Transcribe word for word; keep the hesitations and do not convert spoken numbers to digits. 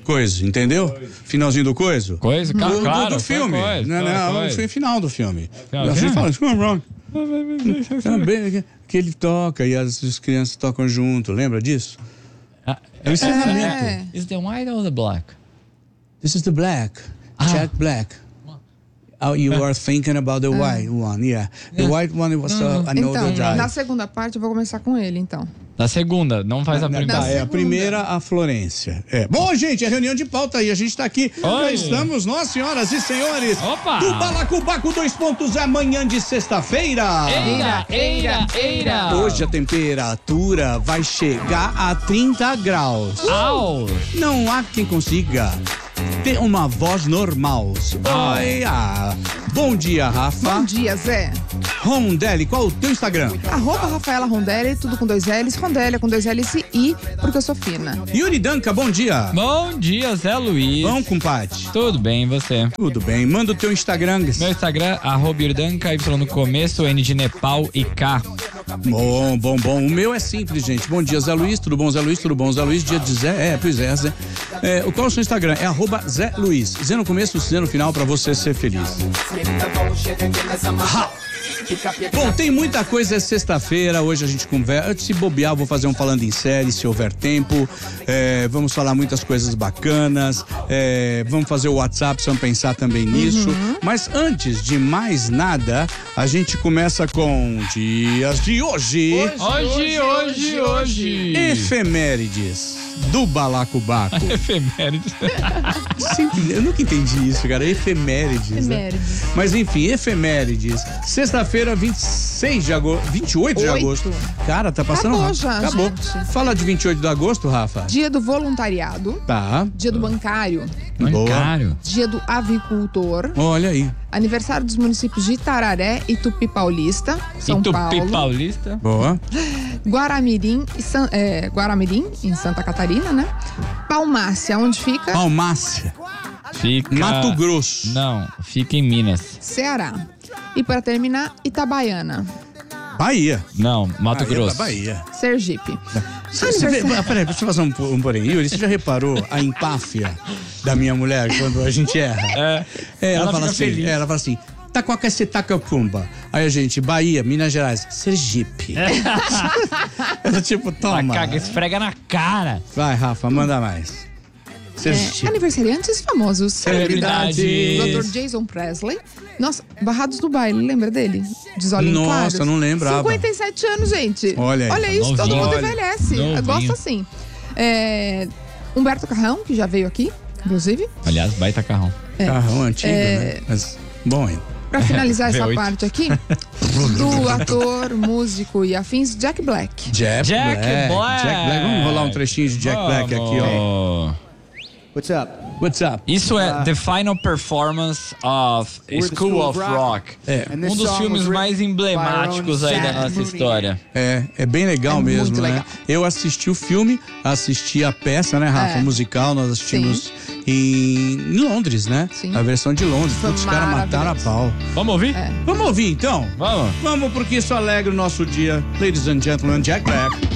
Coisa, entendeu? Coisa. Finalzinho do coisa? Coisa, claro, do, claro. Do, do filme. Coisa, não, não, coisa. foi o final do filme. Final a gente fala assim, filme? que ele toca e as, as crianças tocam junto, lembra disso? Ah, é o encerramento. É. Is the white or the black? This is the black. Ah. Jack Black. Oh, you are thinking about the white one, yeah. The white one was uh, another Então, guy. na segunda parte eu vou começar com ele, então. Na segunda, não faz a primeira. Tá, é a primeira, a Florência. É. Bom, gente, é reunião de pauta aí. A gente tá aqui. Já estamos, nós, senhoras e senhores. Opa! Do Balacobaco dois ponto zero, amanhã de sexta-feira. Eira, eira, eira. Hoje a temperatura vai chegar a trinta graus. Au! Não há quem consiga ter uma voz normal. Olha. Bom dia, Rafa. Bom dia, Zé. Rondelli, qual o teu Instagram? Arroba Rafaela Rondelli, tudo com dois L's. Rondelli com dois L's e I, porque eu sou fina. Yuri Danca, bom dia. Bom dia, Zé Luiz. Bom, compadre? Tudo bem, e você? Tudo bem. Manda o teu Instagram. Meu Instagram, arroba Irdanca, Y no começo, N de Nepal e K. Bom, bom, bom. O meu é simples, gente. Bom dia, Zé Luiz. Tudo bom, Zé Luiz? Tudo bom, Zé Luiz? Dia de Zé? É, pois é, Zé. É, qual é o seu Instagram? É arroba Zé Luiz. Zé no começo, Zé no final, pra você ser feliz. Ha! Bom, tem muita coisa, é sexta-feira, hoje a gente conversa, se bobear eu vou fazer um falando em série, se houver tempo, é, vamos falar muitas coisas bacanas, é, vamos fazer o WhatsApp, vamos pensar também nisso, uhum. Mas antes de mais nada, a gente começa com dias de hoje. Hoje, hoje, hoje, hoje. Efemérides do Balacobaco. Efemérides. Sempre, eu nunca entendi isso, cara, efemérides. Efemérides. Né? Mas enfim, efemérides. Sexta-feira, vinte e seis de agosto, vinte e oito de agosto. Cara, tá passando Acabou rápido. já, Acabou. gente. Fala de vinte e oito de agosto, Rafa. Dia do voluntariado. Tá. Dia do bancário. Bancário. Dia do avicultor. Olha aí. Aniversário dos municípios de Itararé e Tupi Paulista, São Tupi Paulo. Paulista. Boa. Guaramirim, e San, é, Guaramirim, em Santa Catarina, né? Palmácia, onde fica? Palmácia. Fica... Mato Grosso. Não, fica em Minas. Ceará. E para terminar, Itabaiana. Bahia. Não, Mato Bahia, Grosso. Bahia. Sergipe. Você, você vê, peraí, deixa eu fazer um, um porém. Yuri, você já reparou a empáfia da minha mulher quando a gente erra? É. É, ela, Ela fala fica assim, feliz. é, ela fala assim, tá com a cacetaca pumba. Aí a gente, Bahia, Minas Gerais, Sergipe. Ela tipo, toma. Caga, esfrega na cara. Vai, Rafa, manda mais. É, aniversariantes famosos. Celebridades. doutor Jason Presley. Nossa, Barrados do Baile, lembra dele? De olhinhos Nossa, claros. não lembrava. cinquenta e sete anos, gente. Olha aí. Olha isso, Novinho. todo mundo Olha. envelhece. Novinho. Eu gosto assim. É, Humberto Carrão, que já veio aqui, inclusive. Aliás, baita carrão. Carrão antigo, É. né? Mas, bom, hein? Pra finalizar essa V oito. parte aqui, do ator, músico e afins, Jack Black. Jack, Jack Black. Jack Black. Vamos rolar um trechinho de Jack Black aqui, ó. ó. What's up? What's up? Isso é The Final Performance of We're the School of Rock. É. And this Um dos song filmes was mais written emblemáticos by our aí own da Sam nossa Mooney. história. É, é bem legal É mesmo, muito né? legal. Eu assisti o filme, assisti a peça, né, Rafa? É. Musical, nós assistimos em Londres, né? Sim. A versão de Londres. Foi Putz, os caras mataram a maravilhoso. pau. Vamos ouvir? É. Vamos ouvir então? Vamos. Vamos, porque isso alegra o nosso dia. Ladies and gentlemen, Jack Black.